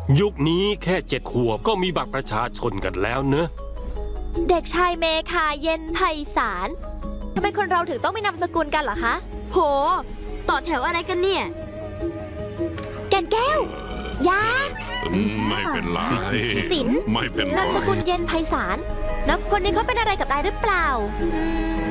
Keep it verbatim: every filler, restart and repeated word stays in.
ยุคนี้แค่เจ็ดขวบก็มีบัตรประชาชนกันแล้วเนอะเด็กชายเมคาเย็นไพศาลทำไมคนเราถึงต้องไม่นามสกุลกันเหรอคะโหต่อแถวอะไรกันเนี่ยแก่นแก้วยาไม่เป็นไรศิลป์ไม่เป็นไรนามสกุลเย็นไพศาลแล้วคนนี้เขาเป็นอะไรกับนายหรือเปล่า